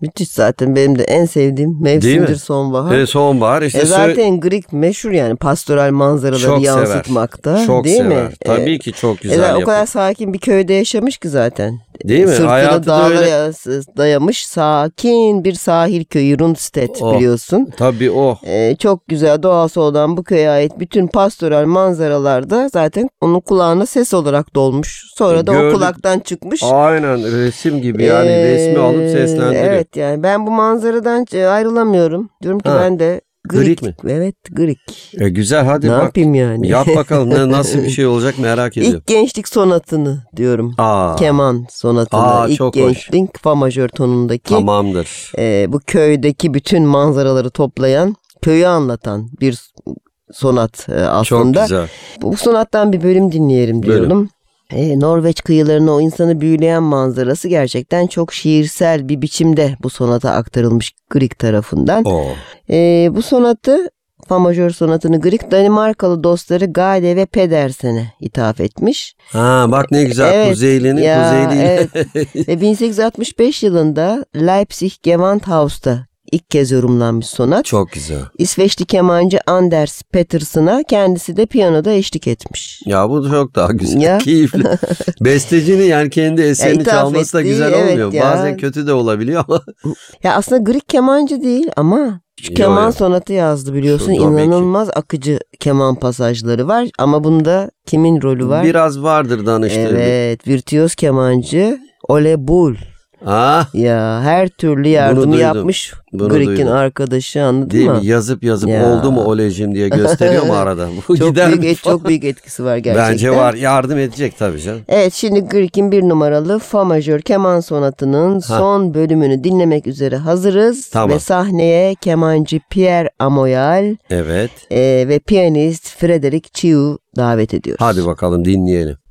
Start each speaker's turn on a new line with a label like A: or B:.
A: Müthiş, zaten benim de en sevdiğim mevsimdir sonbahar.
B: Sonbahar işte.
A: Zaten Grieg meşhur yani pastoral manzaraları
B: çok
A: yansıtmakta.
B: Sever. Çok
A: değil
B: sever.
A: mi?
B: Tabii ki çok güzel yapar.
A: O kadar sakin bir köyde yaşamış ki zaten.
B: Değil mi?
A: Sırtını
B: Hayatı
A: dağlara dayamış sakin bir sahil köyü Rundstedt biliyorsun.
B: Tabii o.
A: Çok güzel doğası olan bu köye ait bütün pastoral manzaralarda zaten onun kulağına ses olarak dolmuş. Sonra da o kulaktan çıkmış.
B: Aynen, resim gibi yani resmi alıp seslendiriyor.
A: Evet, yani ben bu manzaradan ayrılamıyorum. Diyorum ki ben de
B: Grieg mi?
A: Evet, Grieg.
B: Güzel, hadi
A: ne
B: bak.
A: Ne yapayım yani?
B: Yap bakalım nasıl bir şey olacak, merak ediyorum.
A: İlk gençlik sonatını diyorum. Keman sonatını. İlk
B: çok
A: gençlik hoş. Fa majör tonundaki.
B: Tamamdır.
A: Bu köydeki bütün manzaraları toplayan, köyü anlatan bir sonat aslında.
B: Çok güzel.
A: Bu sonattan bir bölüm dinleyelim diyorum. Norveç kıyılarına o insanı büyüleyen manzarası gerçekten çok şiirsel bir biçimde bu sonata aktarılmış Grieg tarafından. Bu sonatı, Fa majör sonatını Grieg Danimarkalı dostları Gade ve Pedersen'e ithaf etmiş.
B: Bak ne güzel, Kuzeyli'nin kuzeyliği.
A: Ve 1865 yılında Leipzig Gewandhaus'ta ilk kez yorumlanmış sonat.
B: Çok güzel.
A: İsveçli kemancı Anders Pettersson'a kendisi de piyanoda eşlik etmiş.
B: Ya bu çok daha güzel, keyifli. Bestecinin yani kendi eserini çalması da güzel olmuyor. Bazen kötü de olabiliyor ama.
A: Ya aslında Grieg kemancı değil ama keman sonatı yazdı biliyorsun. İnanılmaz akıcı keman pasajları var ama bunda kimin rolü var?
B: Biraz vardır danıştığı.
A: Evet, virtüöz kemancı Ole Bull. Ya her türlü yardımı yapmış Grieg'in arkadaşı, anladın
B: değil
A: mı?
B: Mi? Yazıp oldu mu olejim diye gösteriyor mu arada?
A: Çok büyük etkisi var gerçekten.
B: Bence var, yardım edecek tabii canım.
A: Evet, şimdi Grieg'in bir numaralı Fa majör keman sonatının son bölümünü dinlemek üzere hazırız.
B: Tamam.
A: Ve sahneye kemancı Pierre Amoyal ve piyanist Frédéric Chiu davet ediyoruz.
B: Hadi bakalım dinleyelim.